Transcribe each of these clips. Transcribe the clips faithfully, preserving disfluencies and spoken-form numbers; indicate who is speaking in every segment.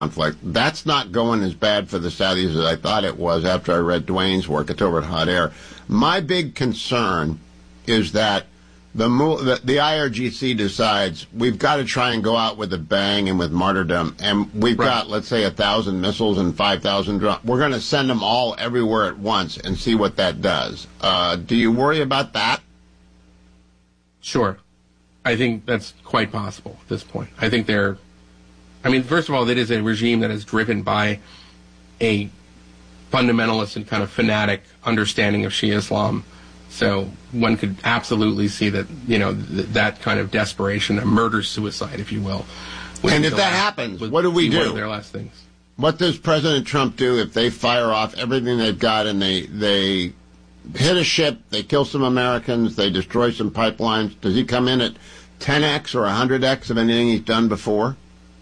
Speaker 1: conflict. That's not going as bad for the Saudis as I thought it was after I read Dwayne's work. It's over at Hot Air. My big concern is that the, the, the I R G C decides we've got to try and go out with a bang and with martyrdom, and we've right. got, let's say, one thousand missiles and five thousand drones. We're going to send them all everywhere at once and see what that does. Uh, do you worry about that?
Speaker 2: Sure. I think that's quite possible at this point. I think they're, I mean, first of all, it is a regime that is driven by a fundamentalist and kind of fanatic understanding of Shia Islam. So one could absolutely see that, you know, th- that kind of desperation, a murder-suicide, if you will.
Speaker 1: And if that last, happens, what do we do?
Speaker 2: One of their last things.
Speaker 1: What does President Trump do if they fire off everything they've got and they they hit a ship, they kill some Americans, they destroy some pipelines? Does he come in at ten x or one hundred x of anything he's done before?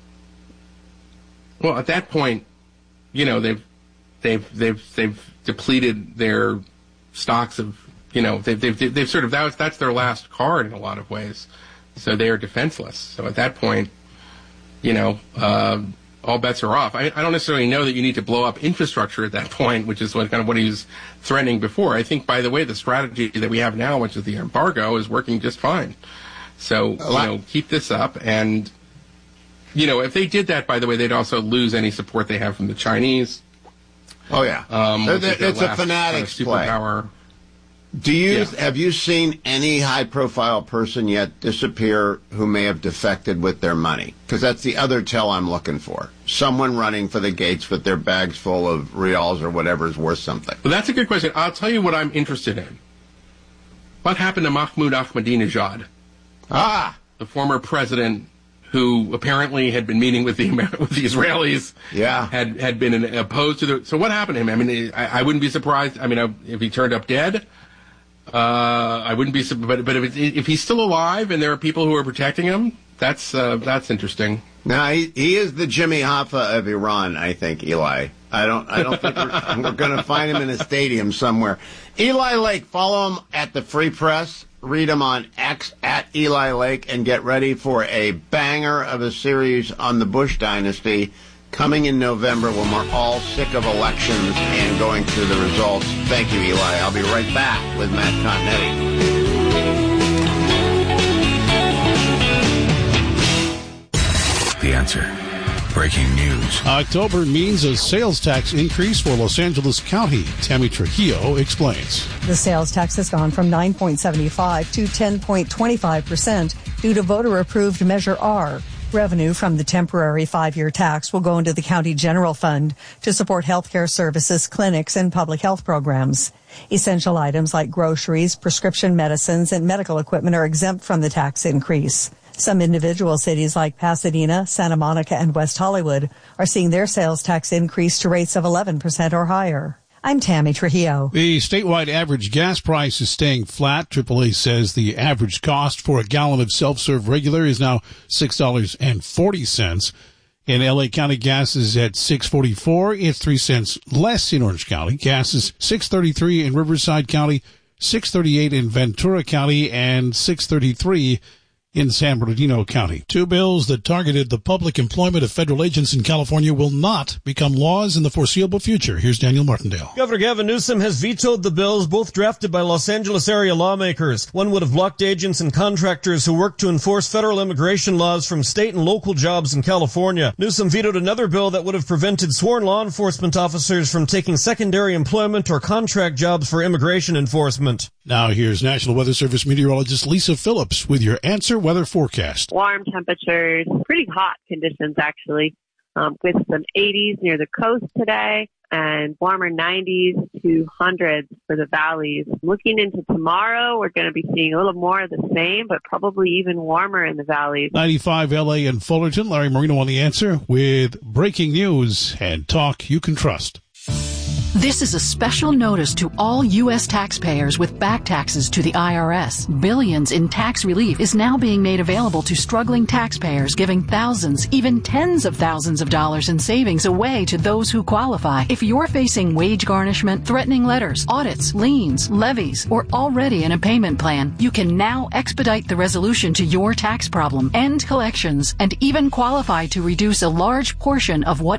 Speaker 2: Well, at that point, you know, they've they've they've they've depleted their stocks of, you know, they've they've they've sort of that was, that's their last card in a lot of ways. So they are defenseless. So at that point, you know, uh, all bets are off. I, I don't necessarily know that you need to blow up infrastructure at that point, which is what kind of what he was threatening before. I think, by the way, the strategy that we have now, which is the embargo, is working just fine. So, you know, keep this up. And, you know, if they did that, by the way, they'd also lose any support they have from the Chinese.
Speaker 1: Oh, yeah. Um, it's a fanatics
Speaker 2: kind of superpower.
Speaker 1: Play. Do you
Speaker 2: yeah.
Speaker 1: have you seen any high-profile person yet disappear who may have defected with their money? Because that's the other tell I'm looking for. Someone running for the gates with their bags full of reals or whatever is worth something.
Speaker 2: Well, that's a good question. I'll tell you what I'm interested in. What happened to Mahmoud Ahmadinejad?
Speaker 1: Ah,
Speaker 2: the former president who apparently had been meeting with the with the Israelis.
Speaker 1: Yeah,
Speaker 2: had had been opposed to the. So what happened to him? I mean, I, I wouldn't be surprised. I mean, if he turned up dead. Uh, I wouldn't be, but but if, if he's still alive and there are people who are protecting him, that's uh, that's interesting.
Speaker 1: No, he, he is the Jimmy Hoffa of Iran, I think, Eli. I don't I don't think we're, we're going to find him in a stadium somewhere. Eli Lake, follow him at the Free Press. Read him on X at Eli Lake, and get ready for a banger of a series on the Bush dynasty coming in November when we're all sick of elections and going through the results. Thank you, Eli. I'll be right back with Matt Continetti.
Speaker 3: The Answer. Breaking news.
Speaker 4: October means a sales tax increase for Los Angeles County. Tammy Trujillo explains.
Speaker 5: The sales tax has gone from nine point seven five to ten point two five percent due to voter-approved Measure R. Revenue from the temporary five-year tax will go into the county general fund to support healthcare services, clinics, and public health programs. Essential items like groceries, prescription medicines, and medical equipment are exempt from the tax increase. Some individual cities like Pasadena, Santa Monica, and West Hollywood are seeing their sales tax increase to rates of eleven percent or higher. I'm Tammy Trujillo.
Speaker 4: The statewide average gas price is staying flat. triple A says the average cost for a gallon of self-serve regular is now six dollars and forty cents. In L A County, gas is at six forty-four. It's three cents less in Orange County. Gas is six thirty-three in Riverside County, six thirty-eight in Ventura County, and six thirty-three in San Bernardino County. Two bills that targeted the public employment of federal agents in California will not become laws in the foreseeable future. Here's Daniel Martindale.
Speaker 6: Governor Gavin Newsom has vetoed the bills, both drafted by Los Angeles area lawmakers. One would have blocked agents and contractors who work to enforce federal immigration laws from state and local jobs in California. Newsom vetoed another bill that would have prevented sworn law enforcement officers from taking secondary employment or contract jobs for immigration enforcement.
Speaker 4: Now here's National Weather Service meteorologist Lisa Phillips with your Answer Weather forecast.
Speaker 7: Warm temperatures, pretty hot conditions actually, um, with some eighties near the coast today and warmer nineties to hundreds for the valleys. Looking into tomorrow, we're going to be seeing a little more of the same, but probably even warmer in the valleys.
Speaker 4: ninety-five L A and Fullerton. Larry Marino on The Answer with breaking news and talk you can trust.
Speaker 8: This is a special notice to all U S taxpayers with back taxes to the I R S. Billions in tax relief is now being made available to struggling taxpayers, giving thousands, even tens of thousands of dollars in savings away to those who qualify. If you're facing wage garnishment, threatening letters, audits, liens, levies, or already in a payment plan, you can now expedite the resolution to your tax problem, end collections, and even qualify to reduce a large portion of what